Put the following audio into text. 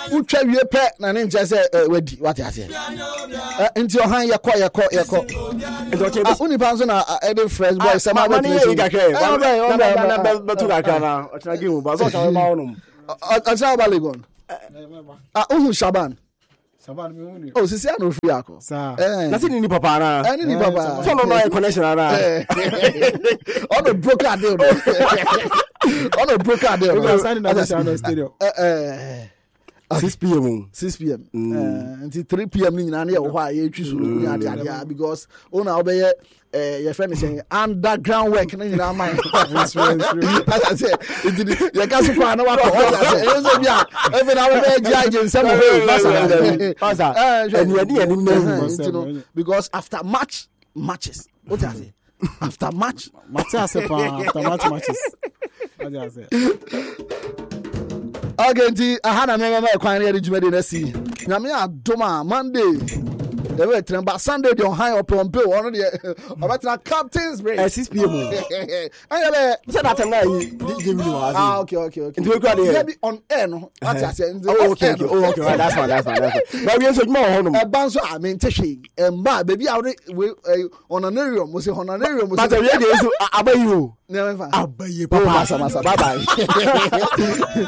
utwa wie pe na ne nche se wadi what you say nti ohan yekọ uni panzo na ebe fresh boy se ma be kakre na betu kakra na ochina game ba so cha ma onum acha ba legon Shaban me uni sisi ano free ako na si ni papa na ni papa so no connection na on a broker deal on a broker deal we sign in the stadium 6 p.m. Until 3 p.m. ni na wo ha ye twisuru ni ade because ona obeye your friend is saying underground work na nyina man as I say you can super na wa what I say so bia even I be judge in some way because after matches what I say after matches Agenti ahana me kwan re jumade na si nyame adoma Monday they were tremba Sunday dey on high up on pay one dey obetra captain's break 6 p.m. Ayebe say that time na DJ really was okay we go there be on air no what I say okay right, that's fine but we so more hono e ban so amen tehwe emba baby on an area mo say honorarium mo but we dey so abayi o never abayi papa bye bye